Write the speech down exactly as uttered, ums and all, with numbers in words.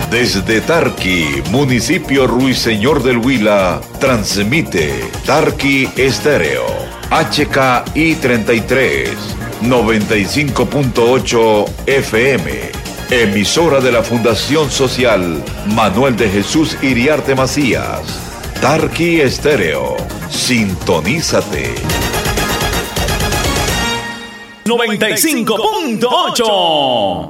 Desde Tarqui, municipio Ruiseñor del Huila, transmite Tarqui Estéreo, H K I treinta y tres, noventa y cinco punto ocho F M, emisora de la Fundación Social Manuel de Jesús Iriarte Macías. Tarqui Estéreo, sintonízate. noventa y cinco punto ocho